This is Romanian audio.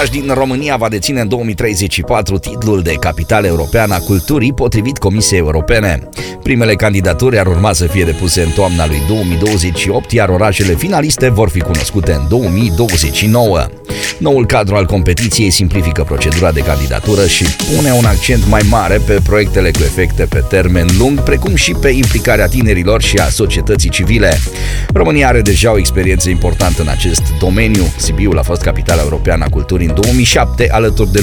oraș din România va deține în 2034 titlul de capitală europeană a culturii, potrivit Comisiei Europene. Primele candidaturi ar urma să fie depuse în toamna lui 2028, iar orașele finaliste vor fi cunoscute în 2029. Noul cadru al competiției simplifică procedura de candidatură și pune un accent mai mare pe proiectele cu efecte pe termen lung, precum și pe implicarea tinerilor și a societății civile. România are deja o experiență importantă în acest domeniu. Sibiul a fost capitala europeană a culturii în 2007, alături de